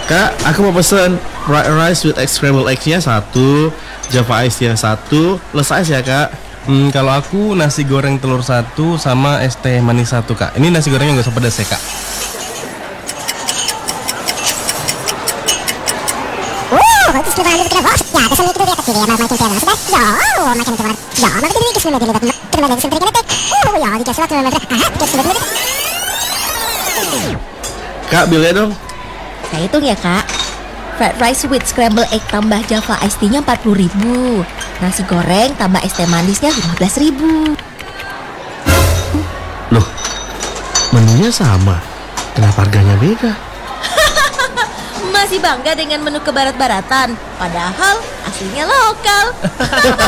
Kak, aku mau pesen fried rice with egg scrambled eggs-nya satu, Java Ice tea satu, less ice ya kak. Kalau aku nasi goreng telur satu sama es teh manis satu kak. Ini nasi gorengnya nggak usah pedas ya kak. Kak, bilnya dong. Saya hitung ya kak. Fried rice with scrambled egg tambah Java Ice tea-nya 40.000. Nasi goreng tambah es teh manisnya 15.000. Loh, menunya sama, kenapa harganya beda? Masih bangga dengan menu kebarat-baratan, padahal aslinya lokal.